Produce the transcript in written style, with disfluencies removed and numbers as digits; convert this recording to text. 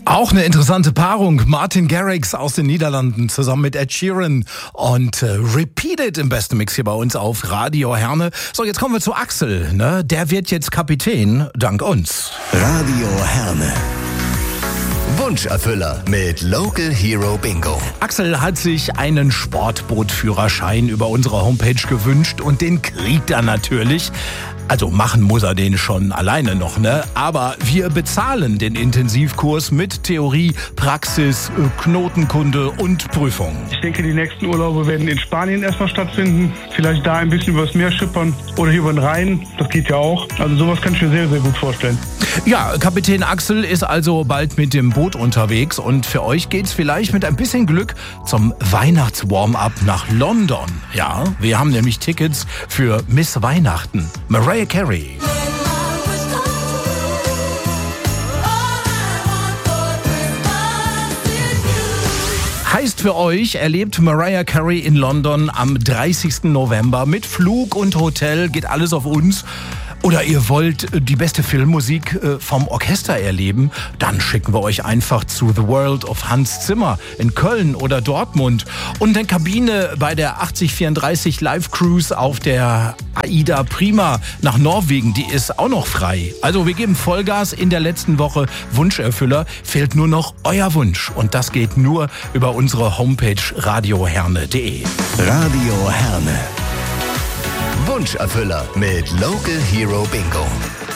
Auch eine interessante Paarung. Martin Garrix aus den Niederlanden zusammen mit Ed Sheeran und Repeat It im besten Mix hier bei uns auf Radio Herne. So, jetzt kommen wir zu Axel. Ne? Der wird jetzt Kapitän, dank uns. Radio Herne. Wunscherfüller mit Local Hero Bingo. Axel hat sich einen Sportbootführerschein über unsere Homepage gewünscht und den kriegt er natürlich. Also machen muss er den schon alleine noch, ne? Aber wir bezahlen den Intensivkurs mit Theorie, Praxis, Knotenkunde und Prüfung. Ich denke, die nächsten Urlaube werden in Spanien erstmal stattfinden. Vielleicht da ein bisschen übers Meer schippern oder hier über den Rhein. Das geht ja auch. Also sowas kann ich mir sehr, sehr gut vorstellen. Ja, Kapitän Axel ist also bald mit dem Boot unterwegs und für euch geht's vielleicht mit ein bisschen Glück zum Weihnachts-Warm-up nach London. Ja, wir haben nämlich Tickets für Miss Weihnachten. Mariah Carey. Heißt für euch, erlebt Mariah Carey in London am 30. November mit Flug und Hotel, geht alles auf uns. Oder ihr wollt die beste Filmmusik vom Orchester erleben, dann schicken wir euch einfach zu The World of Hans Zimmer in Köln oder Dortmund. Und eine Kabine bei der 8034 Live Cruise auf der Aida Prima nach Norwegen, die ist auch noch frei. Also wir geben Vollgas in der letzten Woche. Wunscherfüller, fehlt nur noch euer Wunsch. Und das geht nur über unsere Homepage radioherne.de. Radio Herne. Wunscherfüller mit Local Hero Bingo.